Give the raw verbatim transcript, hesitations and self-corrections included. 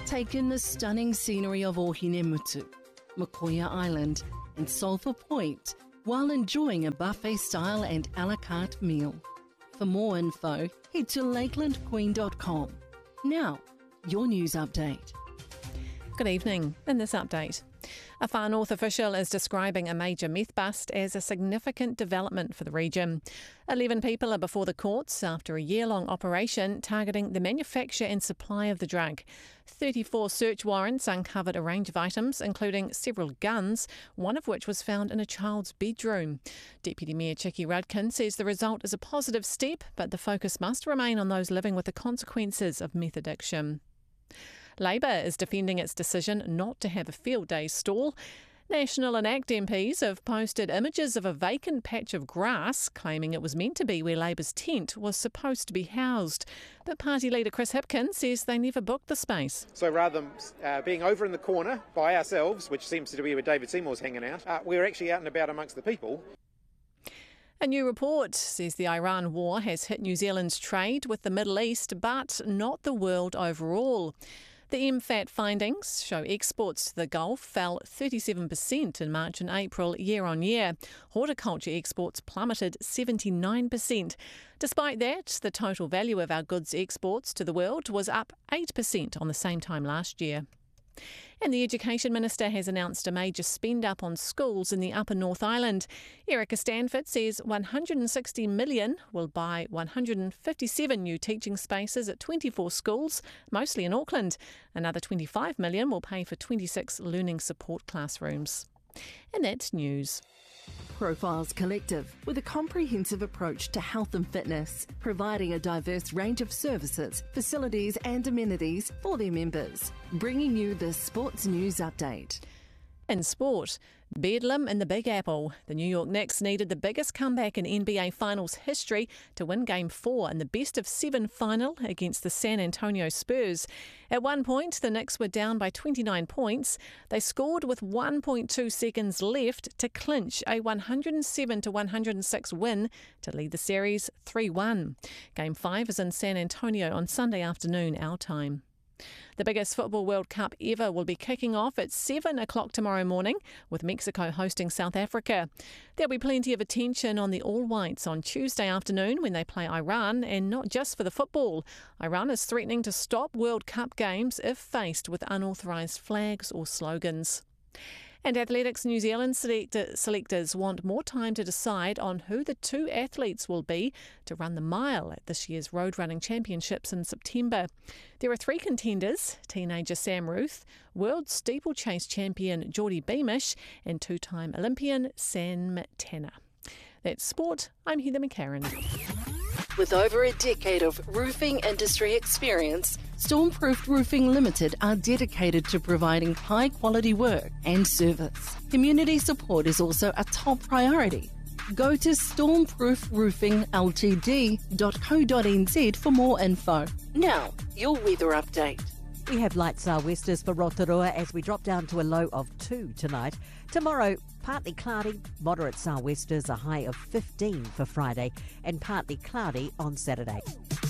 Take in the stunning scenery of Ohinemutu, Makoia Island and Sulphur Point while enjoying a buffet-style and a la carte meal. For more info, head to lakeland queen dot com. Now, your news update. Good evening. In this update, a Far North official is describing a major meth bust as a significant development for the region. Eleven people are before the courts after a year-long operation targeting the manufacture and supply of the drug. thirty-four search warrants uncovered a range of items, including several guns, one of which was found in a child's bedroom. Deputy Mayor Chicky Rudkin says the result is a positive step, but the focus must remain on those living with the consequences of meth addiction. Labour is defending its decision not to have a field day stall. National and ACT M Ps have posted images of a vacant patch of grass, claiming it was meant to be where Labour's tent was supposed to be housed. But party leader Chris Hipkin says they never booked the space. So rather than uh, being over in the corner by ourselves, which seems to be where David Seymour's hanging out, uh, we're actually out and about amongst the people. A new report says the Iran war has hit New Zealand's trade with the Middle East, but not the world overall. The M FAT findings show exports to the Gulf fell thirty-seven percent in March and April year on year. Horticulture exports plummeted seventy-nine percent. Despite that, the total value of our goods exports to the world was up eight percent on the same time last year. And the Education Minister has announced a major spend-up on schools in the Upper North Island. Erica Stanford says one hundred sixty million dollars will buy one hundred fifty-seven new teaching spaces at twenty-four schools, mostly in Auckland. Another twenty-five million dollars will pay for twenty-six learning support classrooms. And that's news. Profiles Collective, with a comprehensive approach to health and fitness, providing a diverse range of services, facilities and amenities for their members. Bringing you the Sports News Update. In sport, bedlam in the Big Apple. The New York Knicks needed the biggest comeback in N B A Finals history to win Game four in the best-of-seven final against the San Antonio Spurs. At one point, the Knicks were down by twenty-nine points. They scored with one point two seconds left to clinch a one hundred seven to one hundred six win to lead the series three one. Game five is in San Antonio on Sunday afternoon, our time. The biggest Football World Cup ever will be kicking off at seven o'clock tomorrow morning, with Mexico hosting South Africa. There'll be plenty of attention on the All Whites on Tuesday afternoon when they play Iran, and not just for the football. Iran is threatening to stop World Cup games if faced with unauthorised flags or slogans. And Athletics New Zealand select- selectors want more time to decide on who the two athletes will be to run the mile at this year's Road Running Championships in September. There are three contenders: teenager Sam Ruth, world steeplechase champion Geordie Beamish, and two-time Olympian Sam Tanner. That's sport. I'm Heather McCarran. With over a decade of roofing industry experience, Stormproof Roofing Limited are dedicated to providing high-quality work and service. Community support is also a top priority. Go to stormproof roofing l t d dot co dot n z for more info. Now, your weather update. We have light sou'westers for Rotorua as we drop down to a low of two tonight. Tomorrow, partly cloudy, moderate sou'westers, a high of fifteen for Friday, and partly cloudy on Saturday.